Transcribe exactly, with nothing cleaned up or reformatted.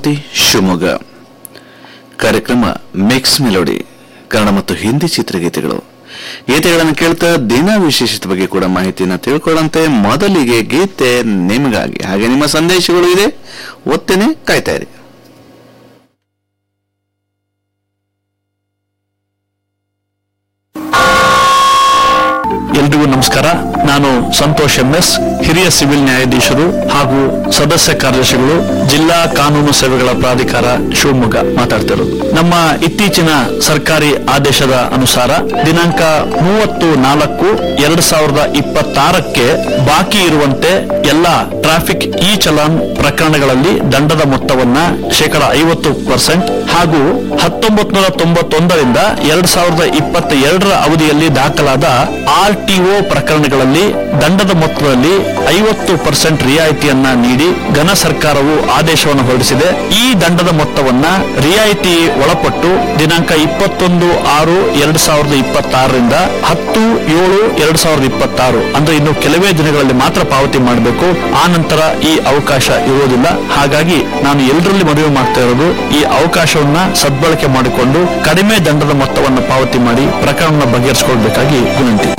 ಭಾರತಿ ಶಿವಮೊಗ್ಗ. ಕಾರ್ಯಕ್ರಮ mix melody Kannada ಮತ್ತು ಹಿಂದಿ ಚಿತ್ರಗೀತೆಗಳು. ಗೀತೆಗಳನ್ನು ಕೇಳ್ತಾ ದಿನ ವಿಶೇಷತೆ ಬಗ್ಗೆ ಕೂಡ ಮಾಹಿತಿಯನ್ನು ತಿಳ್ಕೊಳ್ಳಂತೆ ಮೊದಲಿಗೆ ಗೀತೆ ನಿಮಗಾಗಿ, ಹಾಗೆ ನಿಮ್ಮ ಸಂದೇಶಗಳು ಇದೆ, ಒತ್ತೇನೆ, ಕಾಯ್ತಾ ಇರಿ. ಎಲ್ರಿಗೂ ನಮಸ್ಕಾರ. ನಾನು ಸಂತೋಷ್ ಎಂ ಎಸ್, ಹಿರಿಯ ಸಿವಿಲ್ ನ್ಯಾಯಾಧೀಶರು ಹಾಗೂ ಸದಸ್ಯ ಕಾರ್ಯದರ್ಶಿಗಳು, ಜಿಲ್ಲಾ ಕಾನೂನು ಸೇವೆಗಳ ಪ್ರಾಧಿಕಾರ ಶಿವಮೊಗ್ಗ ಮಾತಾಡ್ತಿರೋದು. ನಮ್ಮ ಇತ್ತೀಚಿನ ಸರ್ಕಾರಿ ಆದೇಶದ ಅನುಸಾರ ದಿನಾಂಕ ಮೂವತ್ತು ನಾಲ್ಕು ಎರಡ್ ಸಾವಿರದ ಇಪ್ಪತ್ತಾರಕ್ಕೆ ಬಾಕಿ ಇರುವಂತೆ ಎಲ್ಲ ಟ್ರಾಫಿಕ್ ಇ ಚಲಾನ್ ಪ್ರಕರಣಗಳಲ್ಲಿ ದಂಡದ ಮೊತ್ತವನ್ನ ಶೇಕಡ ಐವತ್ತು ಪರ್ಸೆಂಟ್ ಹಾಗೂ ಹತ್ತೊಂಬತ್ ನೂರ ತೊಂಬತ್ತೊಂದರಿಂದ ಎರಡ್ ಸಾವಿರದ ಇಪ್ಪತ್ತ ಎರಡರ ಅವಧಿಯಲ್ಲಿ ದಾಖಲಾದ ಆರ್ ಟಿಒ ಪ್ರಕರಣಗಳಲ್ಲಿ ದಂಡದ ಮೊತ್ತದಲ್ಲಿ ಐವತ್ತು ಪರ್ಸೆಂಟ್ ರಿಯಾಯಿತಿಯನ್ನ ನೀಡಿ ಘನ ಸರ್ಕಾರವು ಆದೇಶವನ್ನು ಹೊರಡಿಸಿದೆ. ಈ ದಂಡದ ಮೊತ್ತವನ್ನ ರಿಯಾಯಿತಿ ಒಳಪಟ್ಟು ದಿನಾಂಕ ಇಪ್ಪತ್ತೊಂದು ಆರು ಎರಡ್ ಸಾವಿರದ ಇಪ್ಪತ್ತಾರರಿಂದ ಹತ್ತು ಏಳು ಎರಡ್ ಸಾವಿರದ ಇಪ್ಪತ್ತಾರು ಅಂದ್ರೆ ಇನ್ನು ಕೆಲವೇ ದಿನಗಳಲ್ಲಿ ಮಾತ್ರ ಪಾವತಿ ಮಾಡಬೇಕು. ಆ ನಂತರ ಈ ಅವಕಾಶ ಇರುವುದಿಲ್ಲ. ಹಾಗಾಗಿ ನಾನು ಎಲ್ಲರಲ್ಲಿ ಮನವಿ ಮಾಡ್ತಾ ಇರೋದು, ಈ ಅವಕಾಶವನ್ನ ಸದ್ಬಳಕೆ ಮಾಡಿಕೊಂಡು ಕಡಿಮೆ ದಂಡದ ಮೊತ್ತವನ್ನು ಪಾವತಿ ಮಾಡಿ ಪ್ರಕರಣ ಬಗೆಹರಿಸಿಕೊಳ್ಬೇಕಾಗಿ ವಿನಂತಿ.